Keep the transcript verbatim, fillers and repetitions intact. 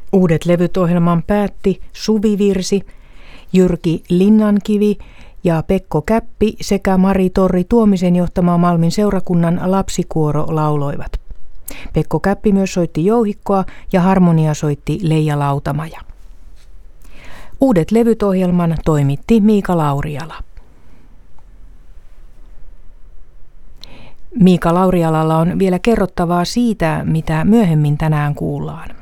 Uudet levyt -ohjelman päätti Suvi Virsi, Jyrki Linnankivi ja Pekko Käppi sekä Mari Torri Tuomisen johtama Malmin seurakunnan lapsikuoro lauloivat. Pekko Käppi myös soitti jouhikkoa ja harmonia soitti Leija Lautamaja. Uudet levyt -ohjelman toimitti Miika Lauriala. Miika Laurialalla on vielä kerrottavaa siitä, mitä myöhemmin tänään kuullaan.